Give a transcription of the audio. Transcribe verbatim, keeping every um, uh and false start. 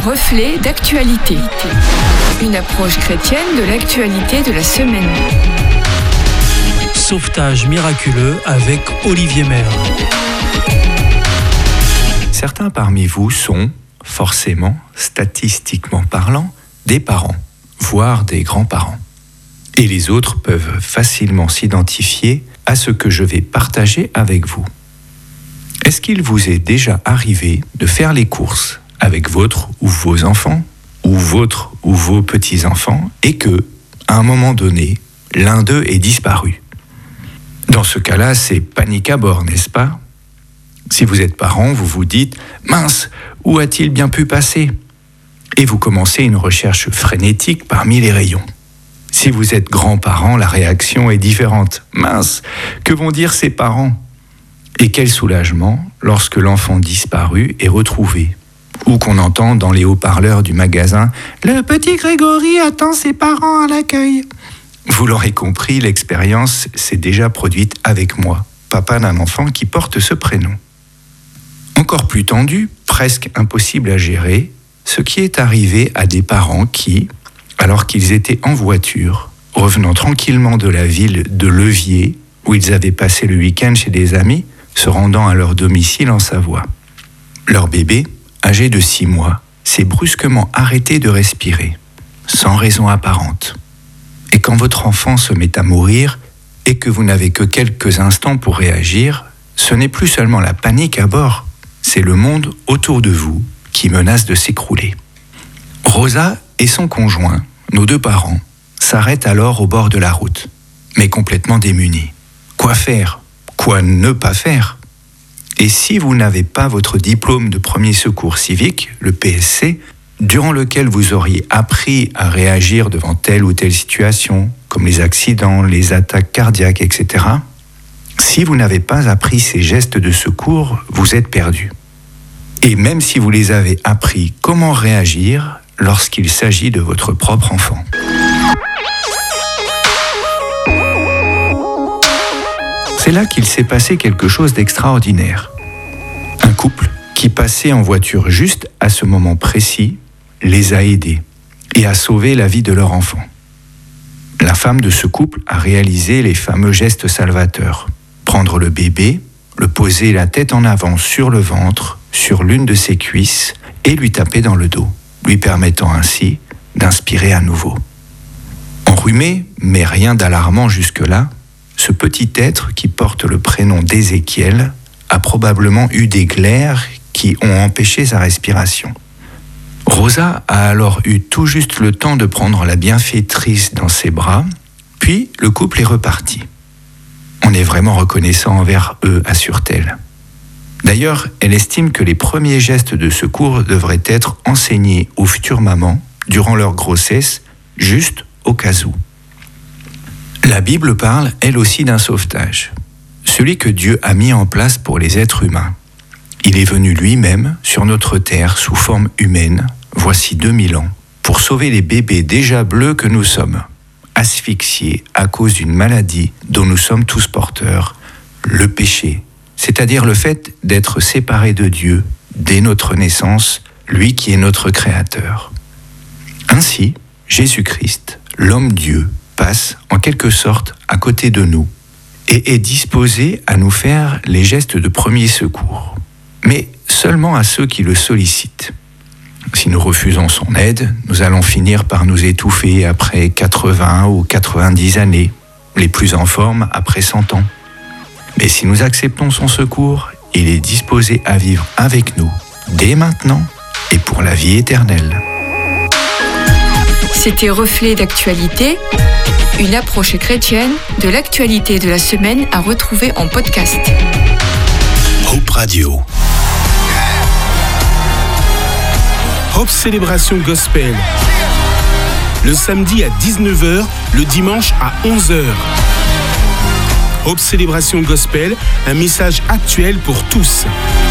Reflet d'actualité. Une approche chrétienne de l'actualité de la semaine. Sauvetage miraculeux avec Olivier Maire. Certains parmi vous sont, forcément, statistiquement parlant, des parents, voire des grands-parents. Et les autres peuvent facilement s'identifier à ce que je vais partager avec vous. Est-ce qu'il vous est déjà arrivé de faire les courses avec votre ou vos enfants, ou votre ou vos petits-enfants, et que, à un moment donné, l'un d'eux est disparu? Dans ce cas-là, c'est panique à bord, n'est-ce pas? Si vous êtes parent, vous vous dites « Mince, où a-t-il bien pu passer ?» Et vous commencez une recherche frénétique parmi les rayons. Si vous êtes grand-parent, la réaction est différente. « Mince, que vont dire ses parents ?» Et quel soulagement lorsque l'enfant disparu est retrouvé, ou qu'on entend dans les haut-parleurs du magasin « Le petit Grégory attend ses parents à l'accueil ». Vous l'aurez compris, l'expérience s'est déjà produite avec moi, papa d'un enfant qui porte ce prénom. Encore plus tendu, presque impossible à gérer, ce qui est arrivé à des parents qui, alors qu'ils étaient en voiture, revenant tranquillement de la ville de Levier, où ils avaient passé le week-end chez des amis, se rendant à leur domicile en Savoie. Leur bébé, âgé de six mois, s'est brusquement arrêté de respirer, sans raison apparente. Et quand votre enfant se met à mourir, et que vous n'avez que quelques instants pour réagir, ce n'est plus seulement la panique à bord, c'est le monde autour de vous qui menace de s'écrouler. Rosa et son conjoint, nos deux parents, s'arrêtent alors au bord de la route, mais complètement démunis. Quoi faire ? Quoi ne pas faire ? Et si vous n'avez pas votre diplôme de premier secours civique, le P S C, durant lequel vous auriez appris à réagir devant telle ou telle situation, comme les accidents, les attaques cardiaques, et cetera, si vous n'avez pas appris ces gestes de secours, vous êtes perdu. Et même si vous les avez appris, comment réagir lorsqu'il s'agit de votre propre enfant ? C'est là qu'il s'est passé quelque chose d'extraordinaire. Un couple qui passait en voiture juste à ce moment précis les a aidés et a sauvé la vie de leur enfant. La femme de ce couple a réalisé les fameux gestes salvateurs. Prendre le bébé, le poser la tête en avant sur le ventre, sur l'une de ses cuisses et lui taper dans le dos, lui permettant ainsi d'inspirer à nouveau. Enrhumé, mais rien d'alarmant jusque-là, ce petit être qui porte le prénom d'Ézéchiel a probablement eu des glaires qui ont empêché sa respiration. Rosa a alors eu tout juste le temps de prendre la bienfaitrice dans ses bras, puis le couple est reparti. On est vraiment reconnaissant envers eux, assure-t-elle. D'ailleurs, elle estime que les premiers gestes de secours devraient être enseignés aux futures mamans durant leur grossesse, juste au cas où. La Bible parle, elle aussi, d'un sauvetage, celui que Dieu a mis en place pour les êtres humains. Il est venu lui-même sur notre terre sous forme humaine, voici deux mille ans, pour sauver les bébés déjà bleus que nous sommes, asphyxiés à cause d'une maladie dont nous sommes tous porteurs, le péché, c'est-à-dire le fait d'être séparés de Dieu dès notre naissance, lui qui est notre Créateur. Ainsi, Jésus-Christ, l'homme-Dieu, passe en quelque sorte à côté de nous et est disposé à nous faire les gestes de premier secours, mais seulement à ceux qui le sollicitent. Si nous refusons son aide, nous allons finir par nous étouffer après quatre-vingts ou quatre-vingt-dix années, les plus en forme après cent ans. Mais si nous acceptons son secours, il est disposé à vivre avec nous, dès maintenant et pour la vie éternelle. C'était Reflet d'actualité, une approche chrétienne de l'actualité de la semaine à retrouver en podcast. Hope Radio. Hope Célébration Gospel. Le samedi à dix-neuf heures, le dimanche à onze heures. Hope Célébration Gospel, un message actuel pour tous.